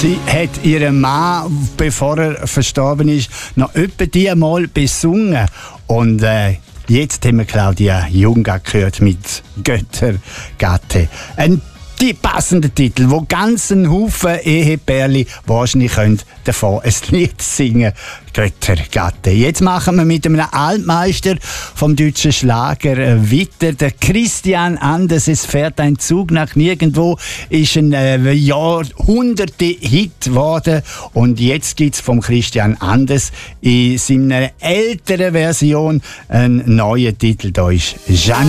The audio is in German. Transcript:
Sie hat ihren Mann, bevor er verstorben ist, noch etwa die mal besungen. Und jetzt haben wir Claudia Junga gehört mit Göttergatte. Ein die passenden Titel, wo ganzen Haufen Ehepärli wahrscheinlich davon ein Lied singen können. Göttergatte. Jetzt machen wir mit einem Altmeister vom deutschen Schlager weiter. Der Christian Anders, es fährt ein Zug nach nirgendwo, ist ein Jahrhunderte-Hit geworden. Und jetzt gibt es vom Christian Anders in seiner älteren Version einen neuen Titel. Da ist Jeanne.